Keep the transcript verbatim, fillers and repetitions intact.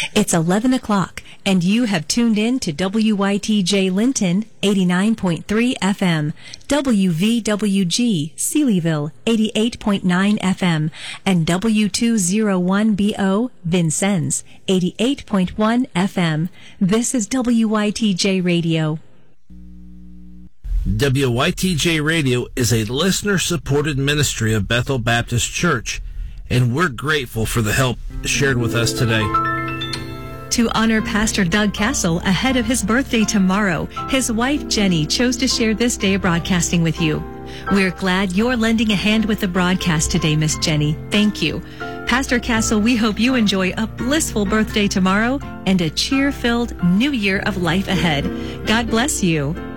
It's eleven o'clock, and you have tuned in to W Y T J Linton, eighty-nine point three F M, W V W G Sealyville, eighty-eight point nine F M, and W two oh one B O Vincennes, eighty-eight point one F M. This is W Y T J Radio. W Y T J Radio is a listener-supported ministry of Bethel Baptist Church, and we're grateful for the help shared with us today. To honor Pastor Doug Castle ahead of his birthday tomorrow, his wife Jenny chose to share this day of broadcasting with you. We're glad you're lending a hand with the broadcast today, Miss Jenny. Thank you. Pastor Castle, we hope you enjoy a blissful birthday tomorrow and a cheer-filled new year of life ahead. God bless you.